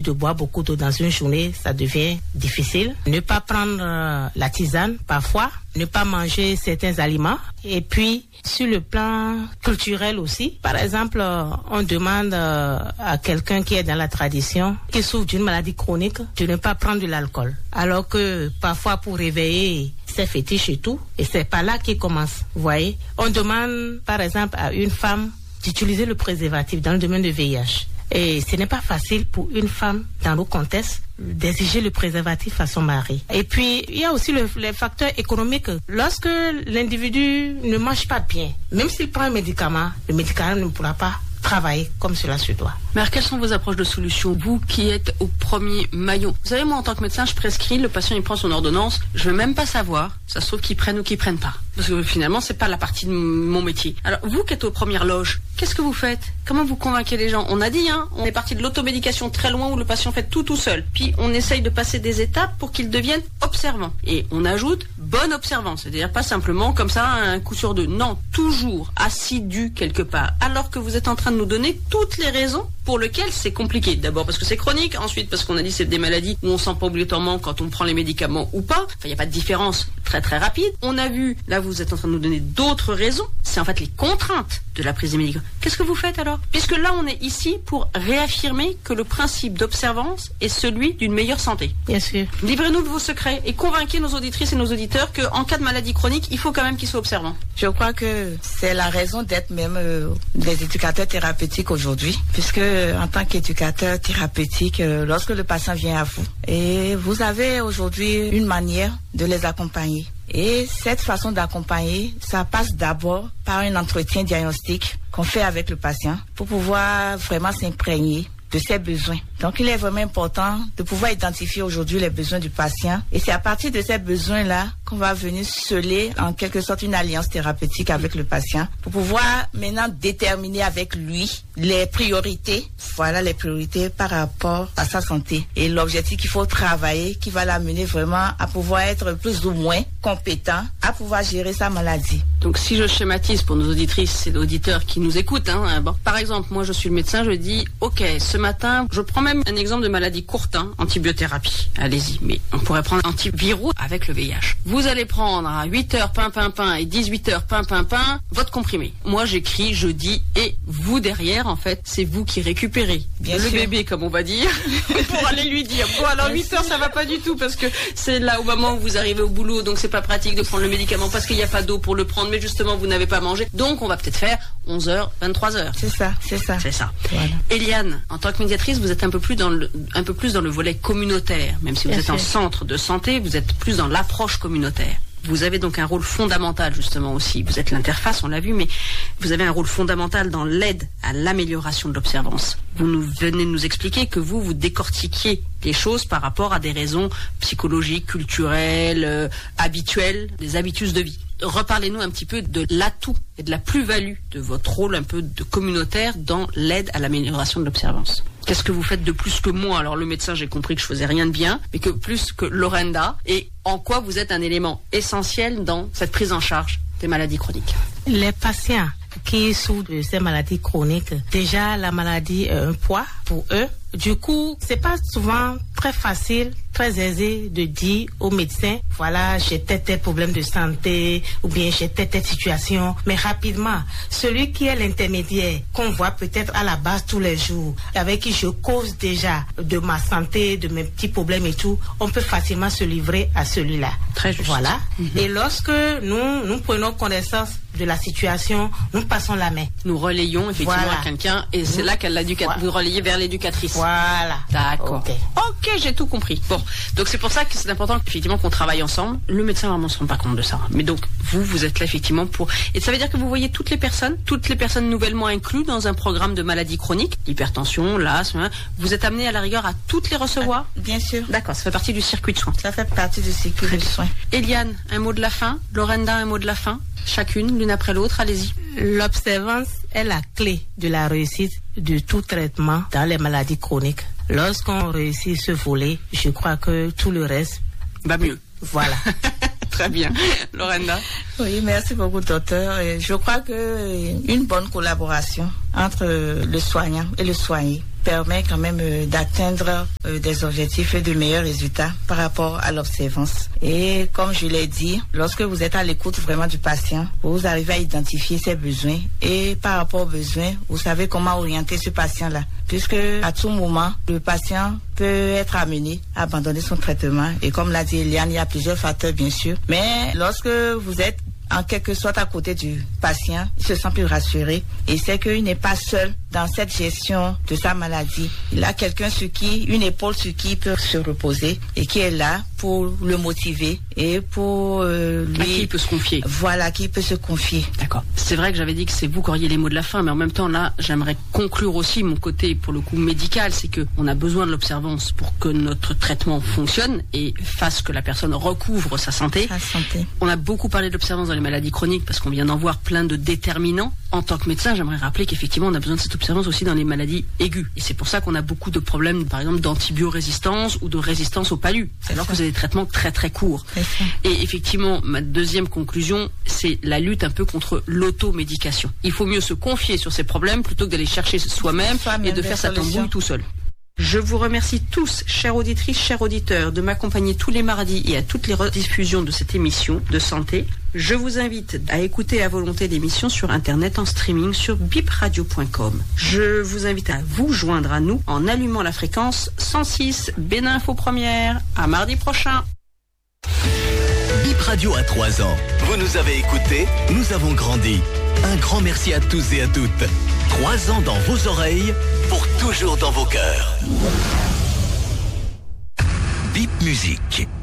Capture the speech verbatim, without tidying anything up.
de boire beaucoup d'eau dans une journée, ça devient difficile. Ne pas prendre euh, la tisane parfois, ne pas manger certains aliments. Et puis, sur le plan culturel aussi, par exemple, euh, on demande euh, à quelqu'un qui est dans la tradition, qui souffre d'une maladie chronique, de ne pas prendre de l'alcool. Alors que parfois, pour réveiller ses fétiches et tout, et c'est pas là qu'il commence, vous voyez. On demande, par exemple, à une femme d'utiliser le préservatif dans le domaine du V I H. Et ce n'est pas facile pour une femme, dans le contexte, d'exiger le préservatif à son mari. Et puis, il y a aussi le, les facteurs économiques. Lorsque l'individu ne mange pas bien, même s'il prend un médicament, le médicament ne pourra pas travailler comme cela se doit. Mais alors, quelles sont vos approches de solution, vous qui êtes au premier maillon? Vous savez, moi, en tant que médecin, je prescris, le patient, il prend son ordonnance, je veux même pas savoir, ça se trouve qu'ils prennent ou qu'ils prennent pas. Parce que finalement, c'est pas la partie de mon métier. Alors, vous qui êtes aux premières loges, qu'est-ce que vous faites? Comment vous convainquez les gens? On a dit, hein, on est parti de l'automédication très loin où le patient fait tout tout seul. Puis, on essaye de passer des étapes pour qu'il devienne observant. Et on ajoute bonne observance. C'est-à-dire pas simplement comme ça, un coup sur deux. Non, toujours assidu quelque part. Alors que vous êtes en train de nous donner toutes les raisons pour lesquelles c'est compliqué. D'abord parce que c'est chronique, ensuite parce qu'on a dit c'est des maladies où on sent pas obligatoirement quand on prend les médicaments ou pas. Enfin, il n'y a pas de différence très très rapide. On a vu, là vous êtes en train de nous donner d'autres raisons. C'est en fait les contraintes de la prise des médicaments. Qu'est-ce que vous faites alors? Puisque là on est ici pour réaffirmer que le principe d'observance est celui d'une meilleure santé. Bien sûr. Livrez-nous de vos secrets et convainquez nos auditrices et nos auditeurs qu'en cas de maladie chronique, il faut quand même qu'ils soient observants. Je crois que c'est la raison d'être même euh, des éducateurs thérapeutiques aujourd'hui, puisque en tant qu'éducateur thérapeutique, euh, lorsque le patient vient à vous, et vous avez aujourd'hui une manière de les accompagner. Et cette façon d'accompagner, ça passe d'abord par un entretien diagnostique qu'on fait avec le patient pour pouvoir vraiment s'imprégner de ses besoins. Donc, il est vraiment important de pouvoir identifier aujourd'hui les besoins du patient. Et c'est à partir de ces besoins-là qu'on va venir sceller en quelque sorte une alliance thérapeutique avec le patient pour pouvoir maintenant déterminer avec lui les priorités. Voilà les priorités par rapport à sa santé. Et l'objectif qu'il faut travailler, qui va l'amener vraiment à pouvoir être plus ou moins compétent, à pouvoir gérer sa maladie. Donc, si je schématise pour nos auditrices et auditeurs qui nous écoutent, hein, bon, par exemple, moi je suis le médecin, je dis, ok, ce matin, je prends même un exemple de maladie courte, hein, antibiothérapie. Allez-y, mais on pourrait prendre antiviraux avec le V I H. Vous allez prendre à huit heures pain pain pain et dix-huit heures pain pain pain votre comprimé. Moi j'écris, je dis, et vous derrière, en fait, c'est vous qui récupérez Bien le sûr. bébé, comme on va dire, pour aller lui dire, bon alors huit heures ça va pas du tout parce que c'est là au moment où vous arrivez au boulot, donc c'est pas pratique de prendre le médicament parce qu'il n'y a pas d'eau pour le prendre, mais justement vous n'avez pas mangé, donc on va peut-être faire onze heures, vingt-trois heures. C'est ça, c'est ça. C'est ça. Voilà. Eliane, en tant que médiatrice, vous êtes un peu plus dans le, un peu plus dans le volet communautaire, même si vous Bien êtes sûr. en centre de santé, vous êtes plus dans l'approche communautaire. Vous avez donc un rôle fondamental justement aussi. Vous êtes l'interface, on l'a vu, mais vous avez un rôle fondamental dans l'aide à l'amélioration de l'observance. Vous nous venez de nous expliquer que vous, vous décortiquiez les choses par rapport à des raisons psychologiques, culturelles, euh, habituelles, des habitus de vie. Reparlez-nous un petit peu de l'atout et de la plus-value de votre rôle un peu de communautaire dans l'aide à l'amélioration de l'observance. Qu'est-ce que vous faites de plus que moi? Alors le médecin, j'ai compris que je faisais rien de bien, mais que plus que Lorenda, et en quoi vous êtes un élément essentiel dans cette prise en charge des maladies chroniques? Les patients qui souffrent de ces maladies chroniques, déjà la maladie est un poids pour eux. Du coup, c'est pas souvent très facile, très aisé de dire au médecin, voilà, j'ai tel tel problème de santé, ou bien j'ai telle telle situation. Mais rapidement, celui qui est l'intermédiaire, qu'on voit peut-être à la base tous les jours, avec qui je cause déjà de ma santé, de mes petits problèmes et tout, on peut facilement se livrer à celui-là. Très juste. Voilà. Mm-hmm. Et lorsque nous, nous prenons connaissance de la situation, nous passons la main. Nous relayons effectivement voilà. à quelqu'un, et c'est nous, là qu'elle l'éducatrice. Voilà. Vous relayez vers l'éducatrice. Voilà. D'accord. Ok, ok, j'ai tout compris. Bon, donc c'est pour ça que c'est important effectivement qu'on travaille ensemble. Le médecin vraiment se rend pas compte de ça. Mais donc vous, vous êtes là effectivement pour. Et ça veut dire que vous voyez toutes les personnes, toutes les personnes nouvellement incluses dans un programme de maladies chroniques, l'hypertension, l'asthme. Hein, vous êtes amené à la rigueur à toutes les recevoir. Ah, bien sûr. D'accord, ça fait partie du circuit de soins. Ça fait partie du circuit de soins. Eliane, un mot de la fin. Lorenda, un mot de la fin. Chacune, l'une après l'autre, allez-y. L'observance est la clé de la réussite de tout traitement dans les maladies chroniques. Lorsqu'on réussit ce volet, je crois que tout le reste va mieux. Voilà. Très bien. Lorenda. Oui, merci beaucoup, docteur. Et je crois que une bonne collaboration entre le soignant et le soigné permet quand même euh, d'atteindre euh, des objectifs et de meilleurs résultats par rapport à l'observance. Et comme je l'ai dit, lorsque vous êtes à l'écoute vraiment du patient, vous arrivez à identifier ses besoins et par rapport aux besoins, vous savez comment orienter ce patient-là. Puisque à tout moment, le patient peut être amené à abandonner son traitement. Et comme l'a dit Eliane, il y a plusieurs facteurs bien sûr. Mais lorsque vous êtes en quelque sorte à côté du patient, il se sent plus rassuré et sait qu'il n'est pas seul dans cette gestion de sa maladie. Il a quelqu'un sur qui, une épaule sur qui il peut se reposer et qui est là pour le motiver et pour euh, lui... À qui il peut se confier. Voilà, qui peut se confier. D'accord. C'est vrai que j'avais dit que c'est vous qui auriez les mots de la fin, mais en même temps, là, j'aimerais conclure aussi mon côté, pour le coup, médical, c'est qu'on a besoin de l'observance pour que notre traitement fonctionne et fasse que la personne recouvre sa santé. Sa santé. On a beaucoup parlé de l'observance dans les maladies chroniques parce qu'on vient d'en voir plein de déterminants. En tant que médecin, j'aimerais rappeler qu'effectivement, on a besoin de cette observance aussi dans les maladies aiguës. Et c'est pour ça qu'on a beaucoup de problèmes, par exemple, d'antibiorésistance ou de résistance au palu. C'est alors que vous avez des traitements très très courts. Et effectivement, ma deuxième conclusion, c'est la lutte un peu contre l'automédication. Il faut mieux se confier sur ces problèmes plutôt que d'aller chercher soi-même et de faire sa tambouille tout seul. Je vous remercie tous, chères auditrices, chers auditeurs, de m'accompagner tous les mardis et à toutes les rediffusions de cette émission de santé. Je vous invite à écouter à volonté l'émission sur Internet en streaming sur bip radio point com. Je vous invite à vous joindre à nous en allumant la fréquence cent six Béninfo Première. À mardi prochain. Bip Radio a trois ans. Vous nous avez écoutés, nous avons grandi. Un grand merci à tous et à toutes. Trois ans dans vos oreilles, pour toujours dans vos cœurs. Bip Musique.